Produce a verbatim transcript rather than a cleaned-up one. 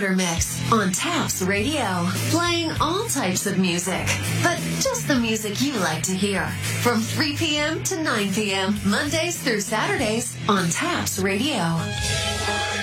Murder Mix on Taps Radio, playing all types of music, but just the music you like to hear. From three p.m. to nine p.m., Mondays through Saturdays on Taps Radio.